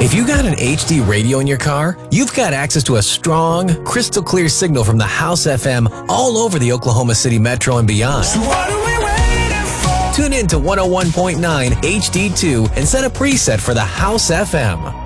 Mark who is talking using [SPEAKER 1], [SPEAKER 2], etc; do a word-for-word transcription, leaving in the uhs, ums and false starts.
[SPEAKER 1] If you got an H D radio in your car, you've got access to a strong, crystal clear signal from the House F M all over the Oklahoma City Metro and beyond.
[SPEAKER 2] So what are we waiting for?
[SPEAKER 1] Tune in to one oh one point nine H D two and set a preset for the House F M.